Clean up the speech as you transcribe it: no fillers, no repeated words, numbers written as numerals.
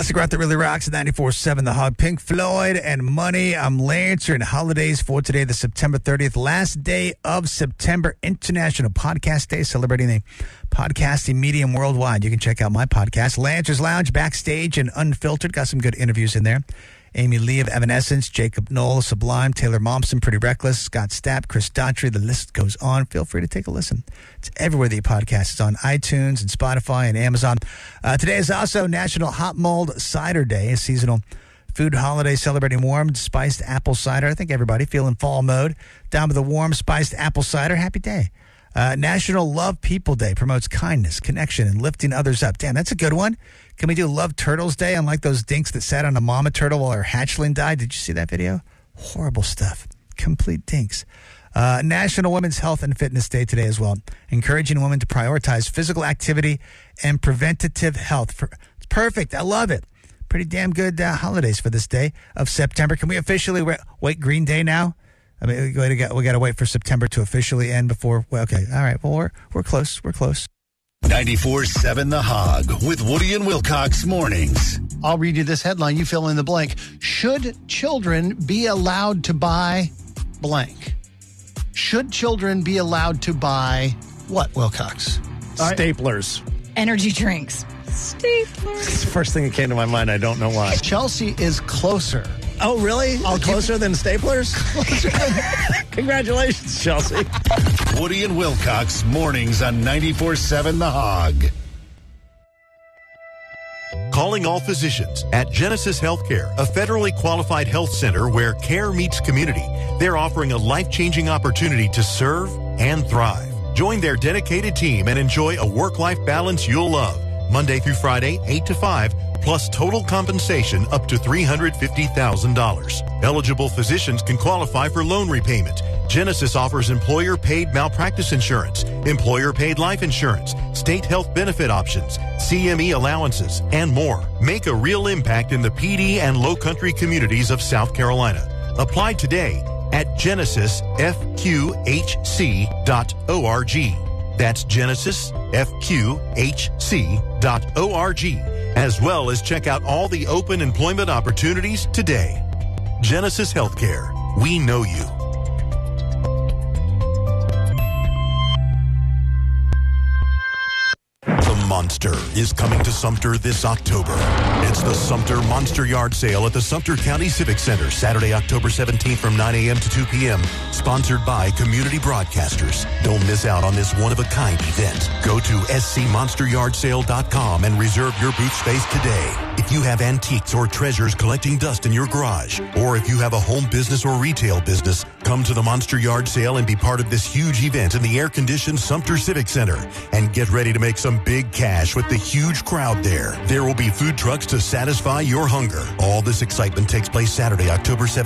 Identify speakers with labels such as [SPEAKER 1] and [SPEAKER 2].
[SPEAKER 1] Classic rock that really rocks at 94.7 The Hog. Pink Floyd and Money. I'm Lancer, and holidays for today, the September 30th, last day of September, International Podcast Day, celebrating the podcasting medium worldwide. You can check out my podcast, Lancer's Lounge, Backstage and Unfiltered. Got some good interviews in there. Amy Lee of Evanescence, Jacob Knoll, Sublime, Taylor Momsen, Pretty Reckless, Scott Stapp, Chris Daughtry. The list goes on. Feel free to take a listen. It's everywhere the podcast is on iTunes and Spotify and Amazon. Today is also National Hot Mulled Cider Day, a seasonal food holiday celebrating warm, spiced apple cider. I think everybody feeling fall mode. Down with the warm, spiced apple cider. Happy day. National Love People Day promotes kindness, connection, and lifting others up. Damn, that's a good one. Can we do Love Turtles Day, unlike those dinks that sat on a mama turtle while her hatchling died? Did you see that video? Horrible stuff. Complete dinks. National Women's Health and Fitness Day today as well, encouraging women to prioritize physical activity and preventative health. It's perfect. I love it. Pretty damn good holidays for this day of September. Can we officially wait Green Day now? I mean, we got to wait for September to officially end before. Well, okay, all right. Well, we're close. We're close.
[SPEAKER 2] 94.7 The Hog with Woody and Wilcox mornings.
[SPEAKER 3] I'll read you this headline. You fill in the blank. Should children be allowed to buy blank? Should children be allowed to buy what, Wilcox?
[SPEAKER 4] Staplers.
[SPEAKER 5] Energy drinks. Staplers.
[SPEAKER 4] It's the first thing that came to my mind. I don't know why.
[SPEAKER 3] Chelsea is closer.
[SPEAKER 4] Oh, really? Closer than staplers?
[SPEAKER 3] Closer than...
[SPEAKER 4] Congratulations, Chelsea.
[SPEAKER 2] Woody and Wilcox mornings on 94.7 The Hog.
[SPEAKER 6] Calling all physicians at Genesis Healthcare, a federally qualified health center where care meets community. They're offering a life-changing opportunity to serve and thrive. Join their dedicated team and enjoy a work-life balance you'll love. Monday through Friday, 8 to 5, plus total compensation up to $350,000. Eligible physicians can qualify for loan repayment. Genesis offers employer-paid malpractice insurance, employer-paid life insurance, state health benefit options, CME allowances, and more. Make a real impact in the PD and low-country communities of South Carolina. Apply today at genesisfqhc.org. That's genesisfqhc.org, as well as check out all the open employment opportunities today. Genesis Healthcare. We know you. The Monster is coming to Sumter this October. It's the Sumter Monster Yard Sale at the Sumter County Civic Center, Saturday, October 17th from 9 a.m. to 2 p.m., sponsored by Community Broadcasters. Don't miss out on this one-of-a-kind event. Go to scmonsteryardsale.com and reserve your booth space today. If you have antiques or treasures collecting dust in your garage, or if you have a home business or retail business, come to the Monster Yard Sale and be part of this huge event in the air-conditioned Sumter Civic Center. And get ready to make some big cash with the huge crowd there. There will be food trucks to satisfy your hunger. All this excitement takes place Saturday, October 17th.